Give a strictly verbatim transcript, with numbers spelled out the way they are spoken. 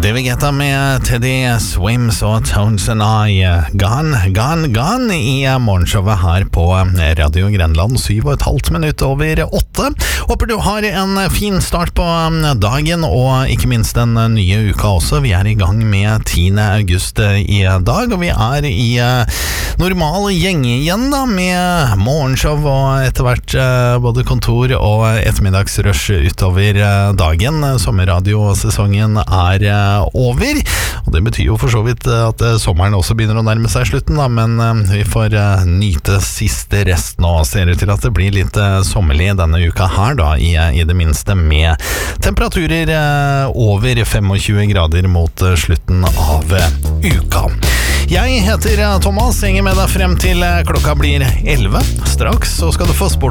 David Guetta med Teddy Swims og Tones and I. Gone, gone, gone i morgenshowet her på Radio Grenland. Syv og et halvt minutt over åtte. Håper du har en fin start på dagen, og ikke minst den nye uka også. Vi er i gang med tiende august i dag, og vi er i normal gjeng igjen da, med morgenshow og etter hvert både kontor og ettermiddagsrush utover dagen. Sommerradiosesongen er over, og det betyr jo for så vidt at sommeren også begynner å nærme seg slutten da, men vi får nyte siste rest nå. Ser det til at det blir litt sommerlig denne uka her da, i, i det minste, med temperaturer over tjuefem grader mot slutten av uka. Jeg heter Thomas, henger med deg frem til klokka blir elleve. Straks så skal du få sport